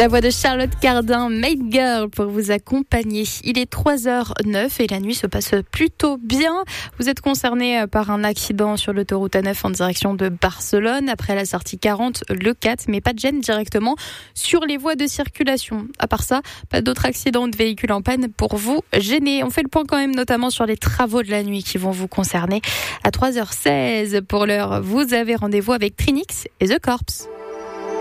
La voix de Charlotte Cardin, Made Girl, pour vous accompagner. Il est 3h09 et la nuit se passe plutôt bien. Vous êtes concerné par un accident sur l'autoroute A9 en direction de Barcelone. Après la sortie 40, le 4, mais pas de gêne directement sur les voies de circulation. À part ça, pas d'autres accidents de véhicules en panne pour vous gêner. On fait le point quand même notamment sur les travaux de la nuit qui vont vous concerner. À 3h16 pour l'heure, vous avez rendez-vous avec Trinix et The Corps.